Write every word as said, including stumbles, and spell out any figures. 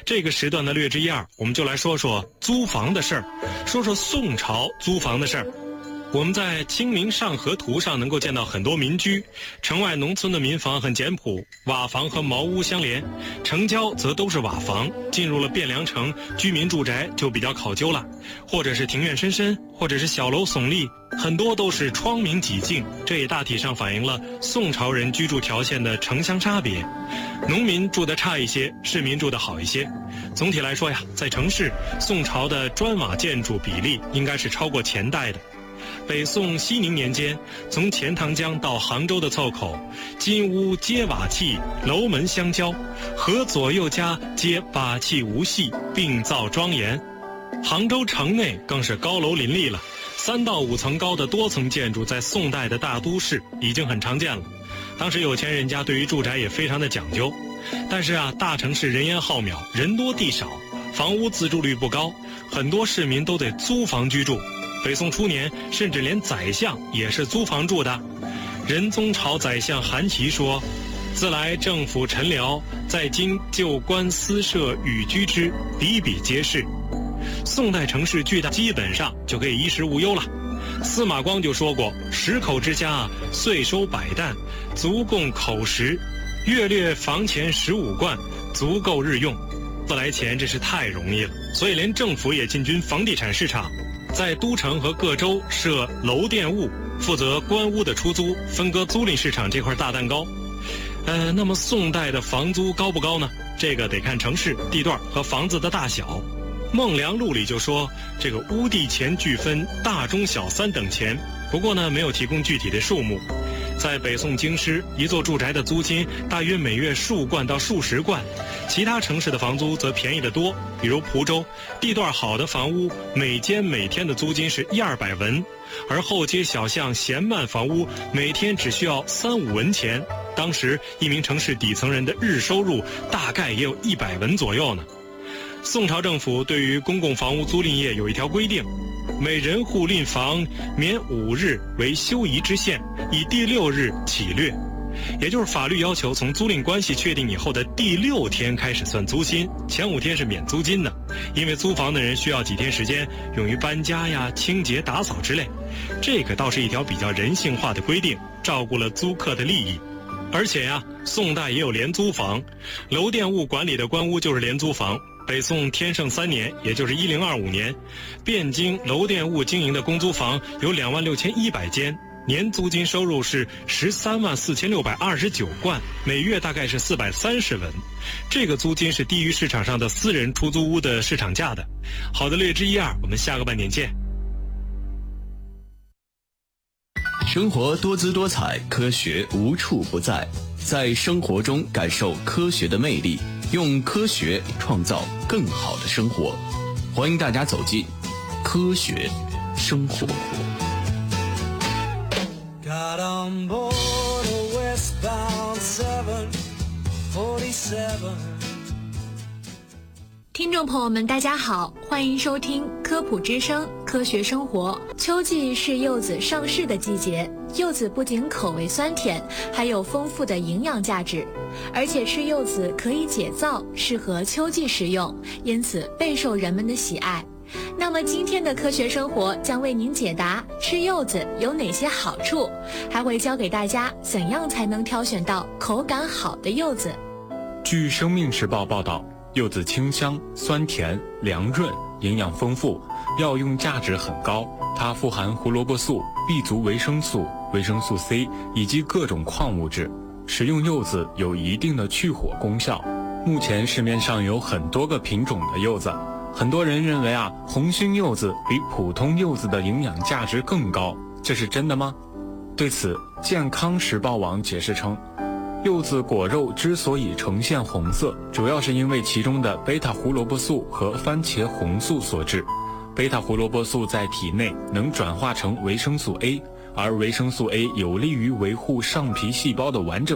这个时段的略知一二，我们就来说说租房的事儿，说说宋朝租房的事儿。我们在《清明上河图》上能够见到很多民居，城外农村的民房很简朴，瓦房和茅屋相连，城郊则都是瓦房。进入了汴梁城，居民住宅就比较考究了，或者是庭院深深，或者是小楼耸立，很多都是窗明几净。这也大体上反映了宋朝人居住条件的城乡差别，农民住得差一些，市民住得好一些。总体来说呀，在城市，宋朝的砖瓦建筑比例应该是超过前代的。北宋熙宁年间，从钱塘江到杭州的凑口，金屋皆瓦砌，楼门相交，河左右家皆瓦砌无隙，并造庄严。杭州城内更是高楼林立了，三到五层高的多层建筑在宋代的大都市已经很常见了。当时有钱人家对于住宅也非常的讲究，但是啊，大城市人烟浩渺，人多地少，房屋自住率不高，很多市民都得租房居住。北宋初年，甚至连宰相也是租房住的。仁宗朝宰相韩琦说：“自来政府陈辽，在京旧官私设寓居之，比比皆是。”宋代城市巨大，基本上就可以衣食无忧了。司马光就说过：“十口之家，岁收百担，足供口食；月略房钱十五贯，足够日用。”自来钱这是太容易了，所以连政府也进军房地产市场。在都城和各州设楼店务，负责官屋的出租，分割租赁市场这块大蛋糕。呃，那么宋代的房租高不高呢？这个得看城市、地段和房子的大小。《孟良录》里就说，这个屋地钱俱分大中小三等钱，不过呢，没有提供具体的数目。在北宋京师，一座住宅的租金大约每月数贯到数十贯，其他城市的房租则便宜得多。比如蒲州，地段好的房屋每间每天的租金是一二百文，而后街小巷闲慢房屋每天只需要三五文钱。当时一名城市底层人的日收入大概也有一百文左右呢。宋朝政府对于公共房屋租赁业有一条规定，每人户赁房免五日为休夷之限，以第六日起略，也就是法律要求从租赁关系确定以后的第六天开始算租金，前五天是免租金的。因为租房的人需要几天时间用于搬家呀、清洁、打扫之类，这个倒是一条比较人性化的规定，照顾了租客的利益。而且呀，宋代也有廉租房，楼店务管理的官屋就是廉租房。北宋天圣三年，也就是一零二五年，汴京楼店务经营的公租房有两万六千一百间，年租金收入是十三万四千六百二十九贯，每月大概是四百三十文。这个租金是低于市场上的私人出租屋的市场价的。好的，略知一二，我们下个半点见。 生活多姿多彩，科学无处不在，在生活中感受科学的魅力，用科学创造更好的生活。欢迎大家走进科学生活。Got on board a westbound seven forty-seven。 听众朋友们大家好，欢迎收听科普之声科学生活。秋季是柚子上市的季节，柚子不仅口味酸甜，还有丰富的营养价值，而且吃柚子可以解燥，适合秋季食用，因此备受人们的喜爱。那么今天的科学生活将为您解答吃柚子有哪些好处，还会教给大家怎样才能挑选到口感好的柚子。 据《生命时报》报道，柚子清香、酸甜、凉润，营养丰富，药用价值很高。它富含胡萝卜素、B 族维生素、维生素 C 以及各种矿物质。食用柚子有一定的去火功效。目前市面上有很多个品种的柚子，很多人认为啊，红心柚子比普通柚子的营养价值更高，这是真的吗？对此，健康时报网解释称，柚子果肉之所以呈现红色，主要是因为其中的贝塔胡萝卜素和番茄红素所致。贝塔胡萝卜素在体内能转化成维生素 A， 而维生素 A 有利于维护上皮细胞的完整